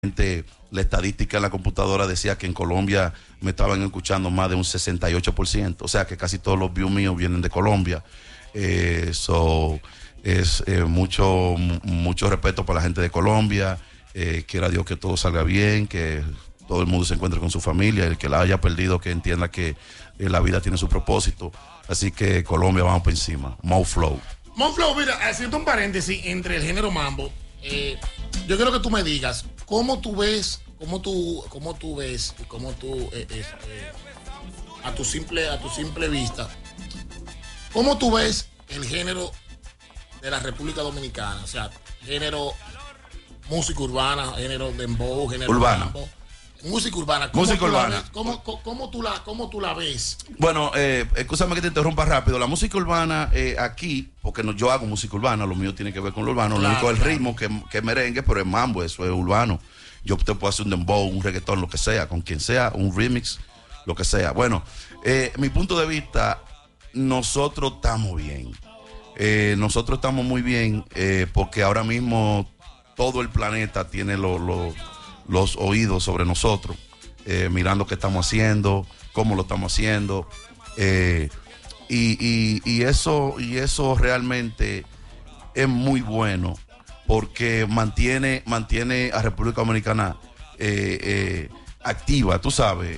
La estadística en la computadora decía que en Colombia me estaban escuchando más de un 68%, o sea que casi todos los views míos vienen de Colombia. Mucho respeto para la gente de Colombia. Quiera Dios que todo salga bien, que todo el mundo se encuentre con su familia, el que la haya perdido que entienda que la vida tiene su propósito. Así que Colombia, vamos por encima. Mo Flow. Mo Flow, mira, haciendo un paréntesis entre el género mambo, yo quiero que tú me digas cómo tú ves a tu simple vista, cómo tú ves el género de la República Dominicana, o sea, género música urbana, género dembow, género urbana. mambo, música urbana. Música urbana. ¿Cómo tú la ves? Bueno, escúchame que te interrumpa rápido. La música urbana aquí, porque no, yo hago música urbana, lo mío tiene que ver con lo urbano, Claro, lo único es el claro. ritmo que es merengue, pero es mambo, eso es urbano. Yo te puedo hacer un dembow, un reggaetón, lo que sea, con quien sea, un remix, lo que sea. Bueno, mi punto de vista, nosotros estamos bien. Nosotros estamos muy bien porque ahora mismo todo el planeta tiene los oídos sobre nosotros, mirando qué estamos haciendo, cómo lo estamos haciendo. Y eso realmente es muy bueno porque mantiene a República Dominicana activa, tú sabes.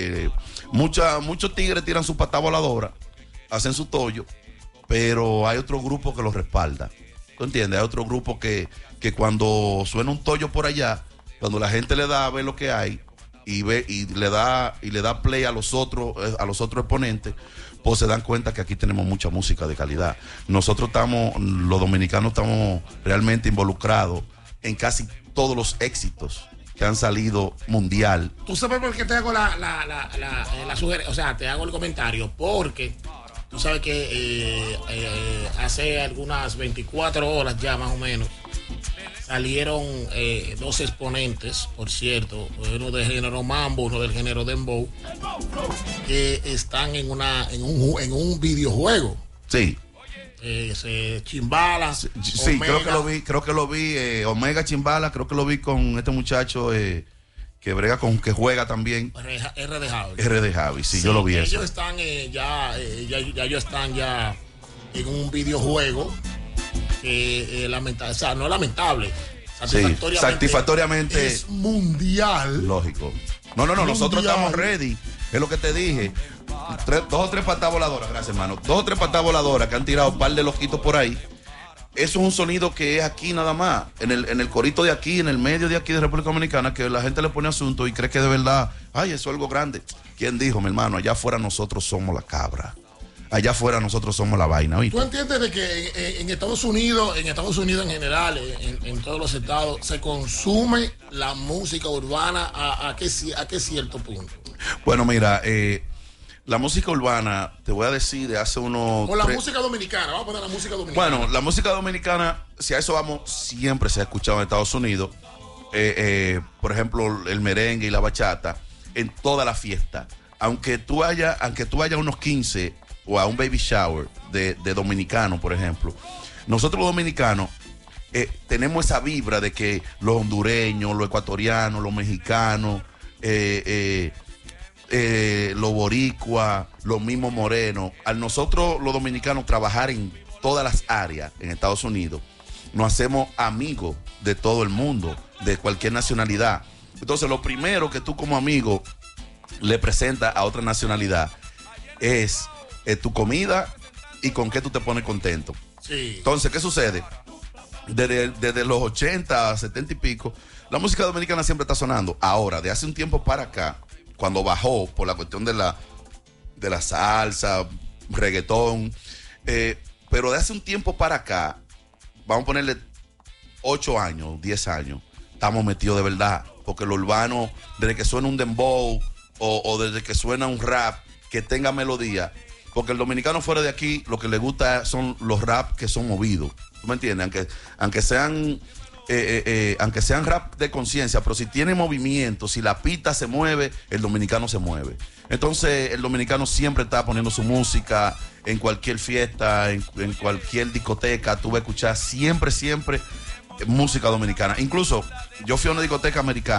Muchos tigres tiran su patada voladora, hacen su tollo, pero hay otro grupo que los respalda. ¿Tú entiendes? Hay otro grupo que cuando suena un tollo por allá, cuando la gente le da a ver lo que hay y le da play a los otros exponentes, pues se dan cuenta que aquí tenemos mucha música de calidad. Nosotros los dominicanos estamos realmente involucrados en casi todos los éxitos que han salido mundial. ¿Tú sabes por qué te hago la sugerencia? O sea, te hago el comentario porque tú sabes que hace algunas 24 horas ya más o menos salieron dos exponentes, por cierto, uno del género mambo, uno del género dembow, que están en un videojuego. Sí. Chimbala. Sí, Omega. creo que lo vi, Omega Chimbala, creo que lo vi con este muchacho que brega que juega también. R de Javi. R de Javi, sí, yo lo vi ellos eso. están ellos están ya en un videojuego que lamentable, o sea, no lamentable, satisfactoriamente es mundial. Lógico. No, nosotros estamos ready. Es lo que te dije. Dos o tres patadas voladoras, gracias, hermano. 2 o 3 patadas voladoras que han tirado un par de loquitos por ahí. Eso es un sonido que es aquí nada más, en el corito de aquí, en el medio de aquí de República Dominicana, que la gente le pone asunto y cree que de verdad, ay, eso es algo grande. ¿Quién dijo, mi hermano? Allá afuera nosotros somos la cabra. Allá afuera nosotros somos la vaina, ¿oíste? ¿Tú entiendes de que en Estados Unidos en general, en todos los estados, se consume la música urbana a qué cierto punto? Bueno, mira, la música urbana, te voy a decir, de hace unos... O la música dominicana, vamos a poner la música dominicana. Bueno, la música dominicana, si a eso vamos, siempre se ha escuchado en Estados Unidos. Por ejemplo, el merengue y la bachata, en toda la fiesta. Aunque tú vayas a unos 15 o a un baby shower de dominicano, por ejemplo, nosotros los dominicanos tenemos esa vibra de que los hondureños, los ecuatorianos, los mexicanos, los boricuas, los mismos morenos, al nosotros los dominicanos trabajar en todas las áreas en Estados Unidos, nos hacemos amigos de todo el mundo, de cualquier nacionalidad. Entonces lo primero que tú como amigo le presentas a otra nacionalidad es tu comida y con qué tú te pones contento. Sí. Entonces, ¿qué sucede? Desde los 80, 70 y pico, la música dominicana siempre está sonando. Ahora, de hace un tiempo para acá, cuando bajó por la cuestión de la salsa, reggaetón, pero de hace un tiempo para acá, vamos a ponerle 8 años, 10 años, estamos metidos de verdad, porque lo urbano, desde que suena un dembow o desde que suena un rap que tenga melodía, porque el dominicano fuera de aquí lo que le gusta son los rap que son movidos, ¿tú me entiendes? Aunque sean rap de conciencia, pero si tiene movimiento, si la pista se mueve, el dominicano se mueve. Entonces el dominicano siempre está poniendo su música en cualquier fiesta, en cualquier discoteca, tú vas a escuchar siempre música dominicana. Incluso yo fui a una discoteca americana